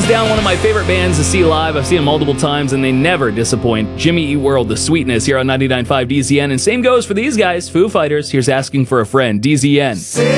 down one of my favorite bands to see live. I've seen them multiple times, and they never disappoint. Jimmy Eat World, The Sweetness, here on 99.5 DZN. And same goes for these guys, Foo Fighters. Here's Asking for a Friend, DZN.